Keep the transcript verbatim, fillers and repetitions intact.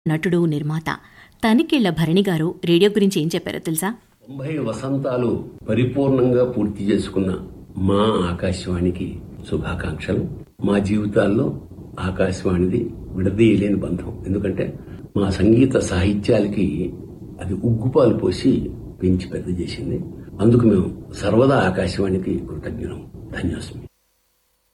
నటుడు, నిర్మాత తనికెళ్ల భరణి గారు రేడియో గురించి ఏం చెప్పారో తెలుసా? తొంభై వసంతాలు పరిపూర్ణంగా పూర్తి చేసుకున్న మా ఆకాశవాణికి శుభాకాంక్షలు. మా జీవితాల్లో ఆకాశవాణిది విడదీయలేని బంధం. ఎందుకంటే మా సంగీత సాహిత్యాలకి అది ఉగ్గుపాలు పోసి పెంచి పెద్ద చేసింది. అందుకు మేము సర్వదా ఆకాశవాణికి కృతజ్ఞులం. ధన్యోస్మి.